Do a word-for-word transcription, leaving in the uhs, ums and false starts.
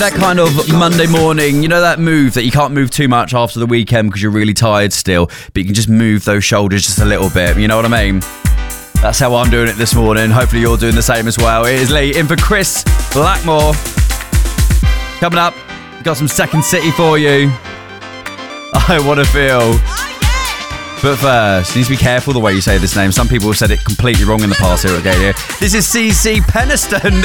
That kind of Monday morning, you know that move that you can't move too much after the weekend because you're really tired still, but you can just move those shoulders just a little bit, you know what I mean? That's how I'm doing it this morning. Hopefully you're doing the same as well. It is Lee in for Chris Blackmore. Coming up, got some Second City for you. I Want to Feel. But first, you need to be careful the way you say this name. Some people have said it completely wrong in the past here at Galia. This is C C Peniston.